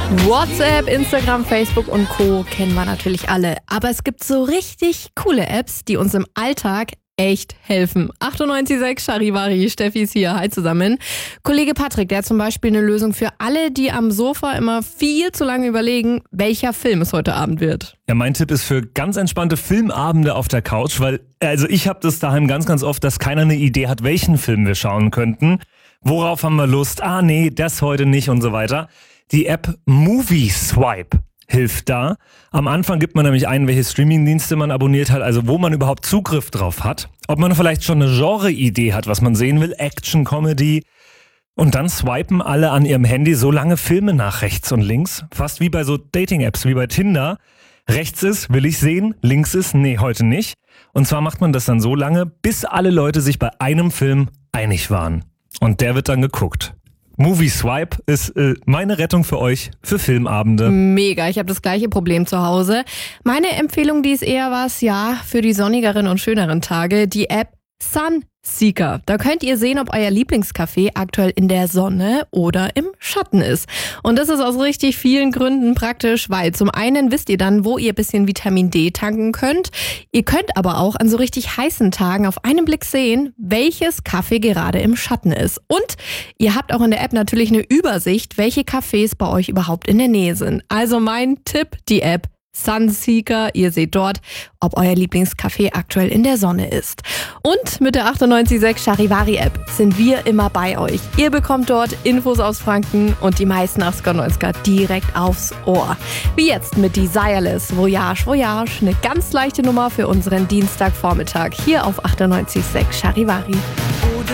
WhatsApp, Instagram, Facebook und Co. kennen wir natürlich alle. Aber es gibt so richtig coole Apps, die uns im Alltag echt helfen. 98.6 Charivari, Steffi ist hier. Hi zusammen. Kollege Patrick, der hat zum Beispiel eine Lösung für alle, die am Sofa immer viel zu lange überlegen, welcher Film es heute Abend wird. Ja, mein Tipp ist für ganz entspannte Filmabende auf der Couch, weil ich habe das daheim ganz oft, dass keiner eine Idee hat, welchen Film wir schauen könnten. Worauf haben wir Lust? Nee, das heute nicht und so weiter. Die App Movie Swipe hilft da. Am Anfang gibt man nämlich ein, welche Streamingdienste man abonniert hat, also wo man überhaupt Zugriff drauf hat. Ob man vielleicht schon eine Genre-Idee hat, was man sehen will, Action, Comedy. Und dann swipen alle an ihrem Handy so lange Filme nach rechts und links. Fast wie bei so Dating-Apps, wie bei Tinder. Rechts ist, will ich sehen, links ist, nee, heute nicht. Und zwar macht man das dann so lange, bis alle Leute sich bei einem Film einig waren. Und der wird dann geguckt. Movie Swipe ist meine Rettung für euch für Filmabende. Mega, ich habe das gleiche Problem zu Hause. Meine Empfehlung, die ist eher was, für die sonnigeren und schöneren Tage. Die App Sunseeker. Da könnt ihr sehen, ob euer Lieblingscafé aktuell in der Sonne oder im Schatten ist. Und das ist aus richtig vielen Gründen praktisch, weil zum einen wisst ihr dann, wo ihr ein bisschen Vitamin D tanken könnt. Ihr könnt aber auch an so richtig heißen Tagen auf einen Blick sehen, welches Café gerade im Schatten ist. Und ihr habt auch in der App natürlich eine Übersicht, welche Cafés bei euch überhaupt in der Nähe sind. Also mein Tipp, die App Sunseeker. Ihr seht dort, ob euer Lieblingscafé aktuell in der Sonne ist. Und mit der 98.6 Charivari App sind wir immer bei euch. Ihr bekommt dort Infos aus Franken und die meisten 80er und 90er direkt aufs Ohr. Wie jetzt mit Desireless, Voyage, Voyage. Eine ganz leichte Nummer für unseren Dienstagvormittag hier auf 98.6 Charivari.